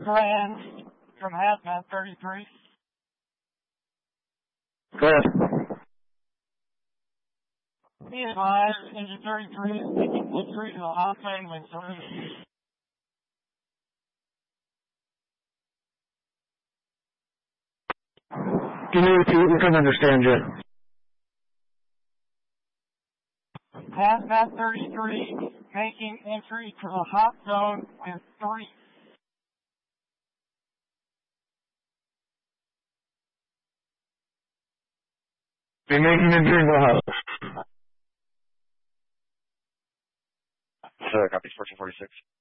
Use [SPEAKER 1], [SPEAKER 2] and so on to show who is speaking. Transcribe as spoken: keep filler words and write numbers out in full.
[SPEAKER 1] Grand from Hazmat thirty-three.
[SPEAKER 2] Go ahead.
[SPEAKER 1] Be advised, engine thirty-three is making entry to the Hossain when service.
[SPEAKER 2] Can you repeat? We couldn't understand you.
[SPEAKER 1] Hazmat thirty-three making entry to the hot zone with three.
[SPEAKER 2] Be making entry to the hot.
[SPEAKER 3] Sir, copy fourteen forty-six.